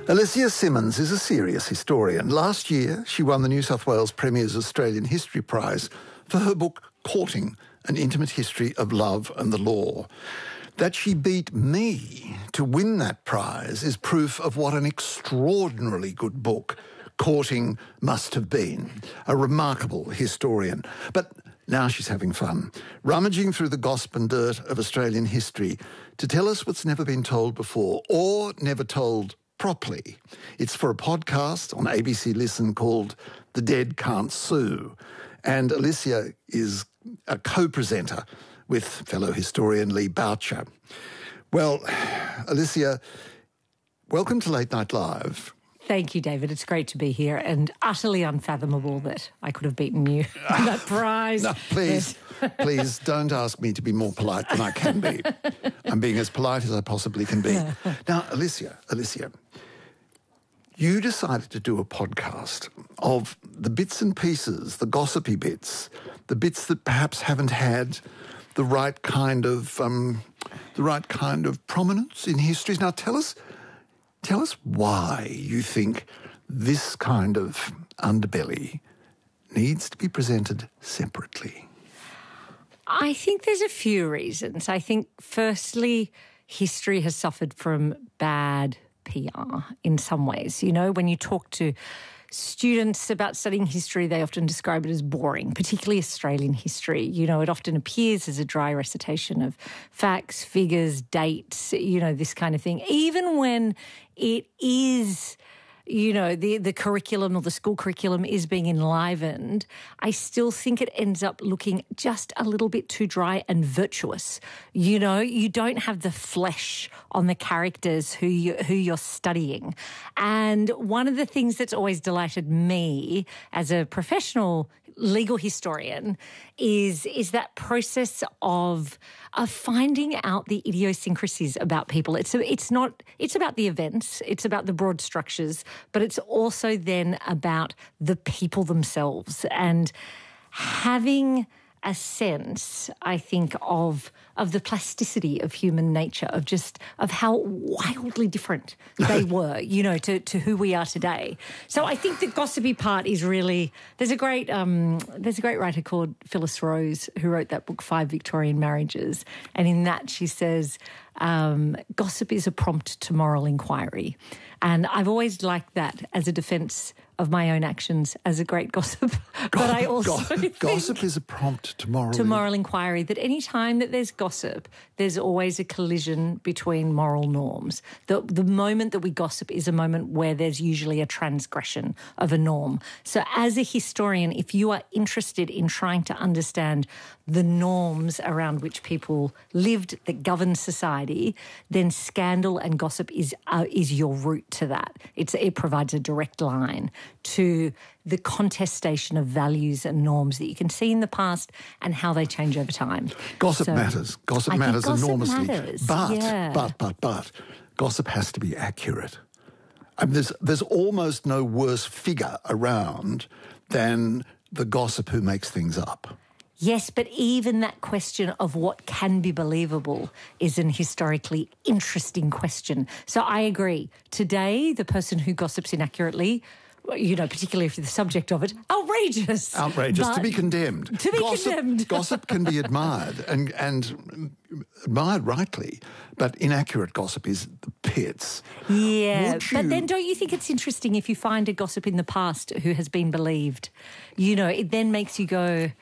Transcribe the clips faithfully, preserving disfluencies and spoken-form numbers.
Alicia Simmons is a serious historian. Last year, she won the New South Wales Premier's Australian History Prize for her book Courting, An Intimate History of Love and the Law. That she beat me to win that prize is proof of what an extraordinarily good book Courting must have been. A remarkable historian. But now she's having fun, rummaging through the gossip and dirt of Australian history to tell us what's never been told before, or never told properly. It's for a podcast on A B C Listen called The Dead Can't Sue. And Alicia is a co-presenter with fellow historian Lee Boucher. Well, Alicia, welcome to Late Night Live. Thank you, David. It's great to be here and utterly unfathomable that I could have beaten you in that prize. No, please, please don't ask me to be more polite than I can be. I'm being as polite as I possibly can be. Now, Alicia, Alicia, you decided to do a podcast of the bits and pieces, the gossipy bits, the bits that perhaps haven't had the right kind of um, the right kind of prominence in history. Now, tell us. Tell us why you think this kind of underbelly needs to be presented separately. I think there's a few reasons. I think, firstly, history has suffered from bad P R in some ways. You know, when you talk to students about studying history, they often describe it as boring, particularly Australian history. You know, it often appears as a dry recitation of facts, figures, dates, you know, this kind of thing. Even when it is, you know, the, the curriculum or the school curriculum is being enlivened, I still think it ends up looking just a little bit too dry and virtuous. You know, you don't have the flesh on the characters who, you, who you're studying. And one of the things that's always delighted me as a professional legal historian is, is that process of of finding out the idiosyncrasies about people. It's it's not it's about the events, it's about the broad structures, but it's also then about the people themselves and having a sense, I think, of of the plasticity of human nature, of just of how wildly different they were, you know, to, to who we are today. So I think the gossipy part is really there's a great um, there's a great writer called Phyllis Rose who wrote that book Five Victorian Marriages, and in that she says um, gossip is a prompt to moral inquiry, and I've always liked that as a defence of my own actions as a great gossip. But I also think gossip is a prompt to moral to moral inquiry, that any time that there's gossip, there's always a collision between moral norms. The the moment that we gossip is a moment where there's usually a transgression of a norm. So as a historian, if you are interested in trying to understand the norms around which people lived that govern society, then scandal and gossip is uh, is your route to that. It's it provides a direct line to the contestation of values and norms that you can see in the past and how they change over time. Gossip so, matters. Gossip I matters gossip enormously. Matters. But, yeah. but, but, but, gossip has to be accurate. I mean, there's, there's almost no worse figure around than the gossip who makes things up. Yes, but even that question of what can be believable is an historically interesting question. So I agree. Today, the person who gossips inaccurately, you know, particularly if you're the subject of it, outrageous. Outrageous, but to be condemned. To be gossip, condemned. Gossip can be admired, and, and admired rightly, but inaccurate gossip is the pits. Yeah, Would but you- then don't you think it's interesting if you find a gossip in the past who has been believed? You know, it then makes you go,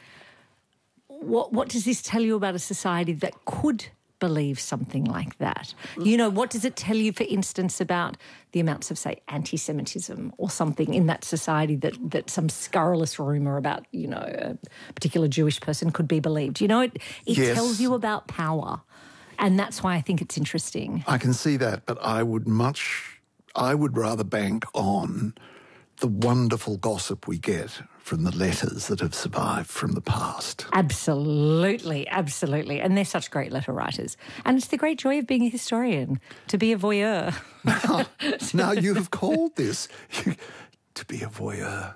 what, what does this tell you about a society that could believe something like that? You know, what does it tell you, for instance, about the amounts of, say, anti-Semitism or something in that society that, that some scurrilous rumour about, you know, a particular Jewish person could be believed? You know, it, it Yes. tells you about power, and that's why I think it's interesting. I can see that, but I would much, I would rather bank on the wonderful gossip we get from the letters that have survived from the past. Absolutely, absolutely. And they're such great letter writers. And it's the great joy of being a historian, to be a voyeur. Now, now you have called this to be a voyeur.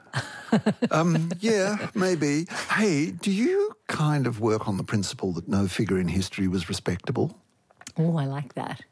um, yeah, maybe. Hey, do you kind of work on the principle that no figure in history was respectable? Oh, I like that.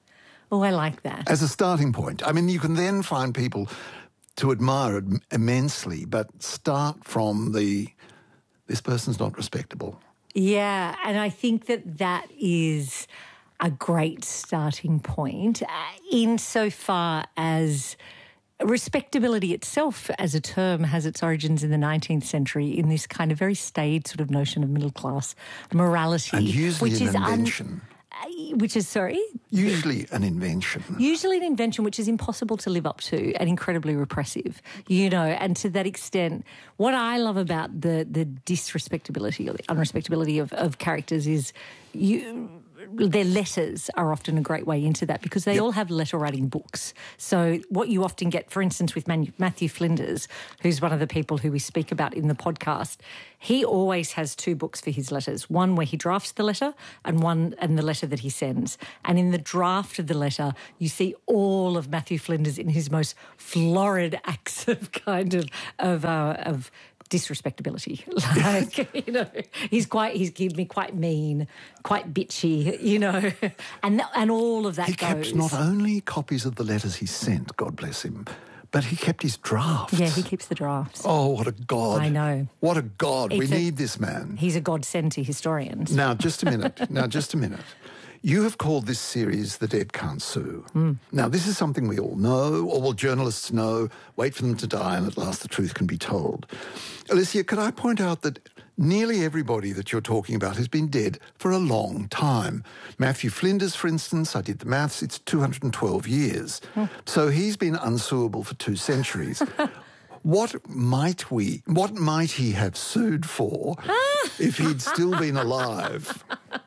Oh, I like that. As a starting point. I mean, you can then find people to admire it immensely, but start from the, this person's not respectable. Yeah, and I think that that is a great starting point uh, insofar as respectability itself as a term has its origins in the nineteenth century in this kind of very staid sort of notion of middle-class morality. And usually which an is invention. Un- which is, sorry? Usually an invention. Usually an invention which is impossible to live up to and incredibly repressive, you know, and to that extent, what I love about the the disrespectability or the unrespectability of, of characters is you... their letters are often a great way into that because they yep. all have letter-writing books. So what you often get, for instance, with Manu- Matthew Flinders, who's one of the people who we speak about in the podcast, he always has two books for his letters, one where he drafts the letter and one and the letter that he sends. And in the draft of the letter, you see all of Matthew Flinders in his most florid acts of kind of of, uh, of disrespectability. Like, you know, he's quite, he's given me quite mean, quite bitchy, you know, and th- and all of that He goes. kept not only copies of the letters he sent, God bless him, but he kept his drafts. Yeah, he keeps the drafts. Oh, what a god. I know. What a god. It's we a, need this man. He's a godsend to historians. Now, just a minute. now, just a minute. You have called this series The Dead Can't Sue. Mm. Now, this is something we all know, or well, journalists know, wait for them to die and at last the truth can be told. Alicia, could I point out that nearly everybody that you're talking about has been dead for a long time. Matthew Flinders, for instance, I did the maths, it's two hundred twelve years. Mm. So he's been unsuable for two centuries. What might we, what might he have sued for if he'd still been alive?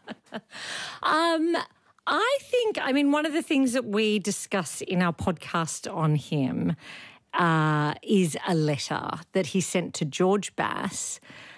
Um, I think, I mean, one of the things that we discuss in our podcast on him uh, is a letter that he sent to George Bass.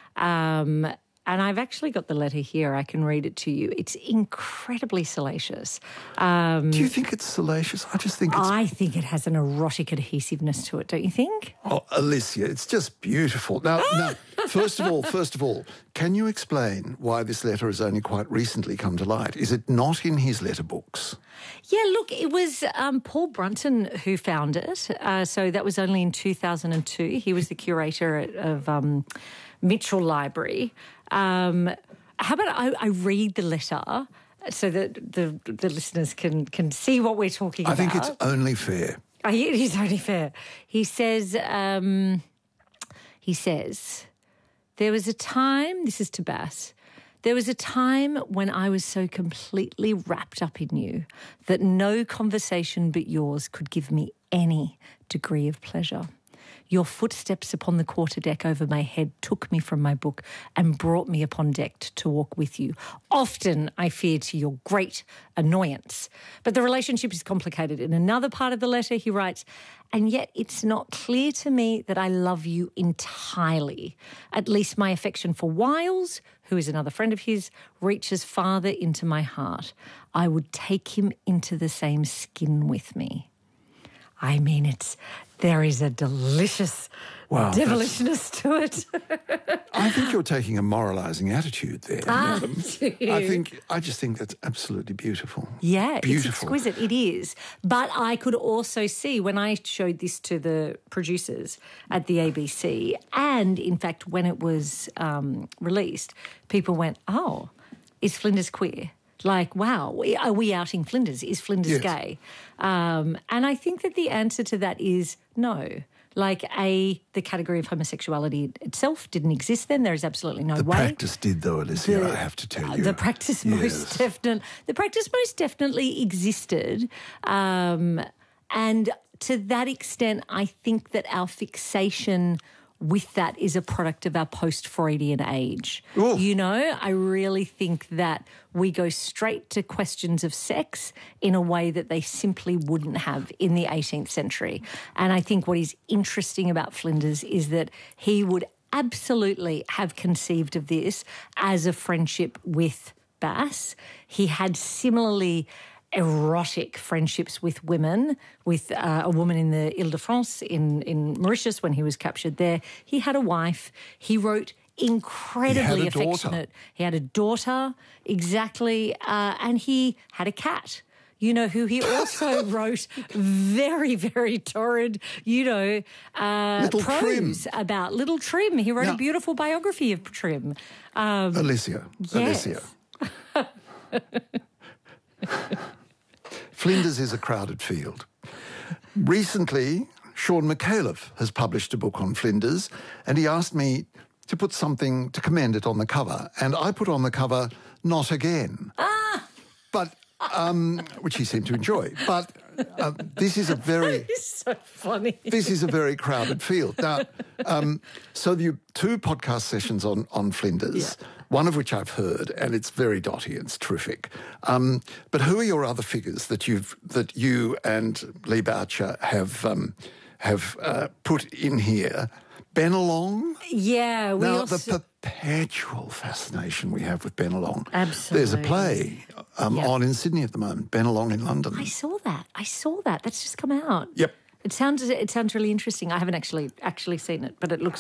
Um, and I've actually got the letter here. I can read it to you. It's incredibly salacious. Um, Do you think it's salacious? I just think it's... I think it has an erotic adhesiveness to it, don't you think? Oh, Alicia, it's just beautiful. Now, now, first of all, first of all, can you explain why this letter has only quite recently come to light? Is it not in his letter books? Yeah, look, it was um, Paul Brunton who found it. Uh, so that was only in two thousand two. He was the curator at, of um, Mitchell Library. Um, how about I, I read the letter so that the the listeners can can see what we're talking I about? think it's only fair. Oh, it is only fair. He says, um, he says, there was a time, this is to Bass, there was a time when I was so completely wrapped up in you that no conversation but yours could give me any degree of pleasure. Your footsteps upon the quarterdeck over my head took me from my book and brought me upon deck to walk with you. Often, I fear, to your great annoyance. But the relationship is complicated. In another part of the letter, he writes, and yet it's not clear to me that I love you entirely. At least my affection for Wiles, who is another friend of his, reaches farther into my heart. I would take him into the same skin with me. I mean, it's there is a delicious wow, devilishness to it. I think you're taking a moralising attitude there, ah, madam. I think I just think that's absolutely beautiful. Yeah, beautiful. It's exquisite. It is. But I could also see when I showed this to the producers at the A B C, and in fact when it was um, released, people went, "Oh, is Flinders queer?" Like, wow, are we outing Flinders? Is Flinders yes. gay? Um, and I think that the answer to that is no. Like, A, the category of homosexuality itself didn't exist then. There is absolutely no the way. The practice did, though, Alicia, the, I have to tell you. The practice yes. most definitely, the practice most definitely existed. Um, and to that extent, I think that our fixation with that is a product of our post-Freudian age. Ooh. You know, I really think that we go straight to questions of sex in a way that they simply wouldn't have in the eighteenth century. And I think what is interesting about Flinders is that he would absolutely have conceived of this as a friendship with Bass. He had similarly erotic friendships with women, with uh, a woman in the Ile-de-France in, in Mauritius when he was captured there. He had a wife. He wrote incredibly he affectionate. He had a daughter, exactly, uh, and he had a cat. you know, who he also wrote very, very torrid, you know, uh, Little prose Trim. about Little Trim. He wrote Now- a beautiful biography of Trim. Um, Alicia. yes. Alicia. Flinders is a crowded field. Recently, Sean McAuliffe has published a book on Flinders, and he asked me to put something, to commend it on the cover. And I put on the cover, Not Again. Ah! But, um, which he seemed to enjoy. But uh, this is a very... It's so funny. This is a very crowded field. Now, um, so you two podcast sessions on, on Flinders, Yeah. one of which I've heard, and it's very dotty and it's terrific. Um, but who are your other figures that you've that you and Lee Boucher have um, have uh, put in here? Bennelong? Yeah, we Now, also... the perpetual fascination we have with Bennelong. Absolutely. There's a play um, Yeah. on in Sydney at the moment, Bennelong in London. I saw that. I saw that. That's just come out. Yep. It sounds it sounds really interesting. I haven't actually actually seen it, but it looks